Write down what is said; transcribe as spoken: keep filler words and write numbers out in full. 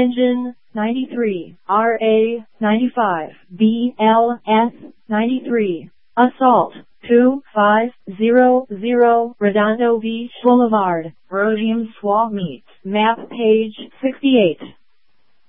Engine, ninety-three. R A, ninety-five. B L S, ninety-three. Assault, two five zero zero. Redondo Beach Boulevard, Rhodium Swap Meet. Map page sixty-eight.